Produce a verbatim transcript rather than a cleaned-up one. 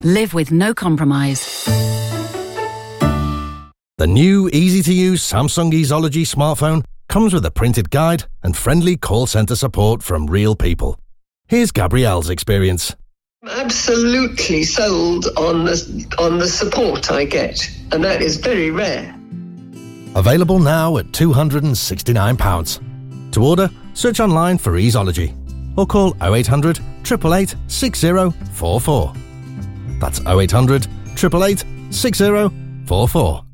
Live with no compromise. The new easy-to-use Samsung Easology smartphone comes with a printed guide and friendly call centre support from real people. Here's Gabrielle's experience. Absolutely sold on the, on the support I get, and that is very rare. Available now at two hundred sixty-nine pounds. To order, search online for Easology or call oh eight hundred, eight eight eight, six oh four four. That's oh eight hundred, eight eight eight, six oh four four.